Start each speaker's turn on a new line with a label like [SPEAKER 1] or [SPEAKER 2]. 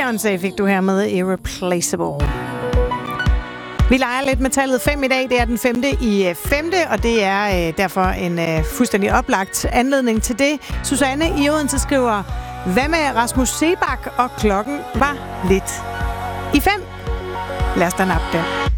[SPEAKER 1] Beyoncé fik du her med Irreplaceable. Vi leger lidt med tallet 5 i dag. Det er den 5. i 5. Og det er derfor en fuldstændig oplagt anledning til det. Susanne i Odense skriver, hvad med Rasmus Seebach, og klokken var lidt i 5. Lad os da nappe den.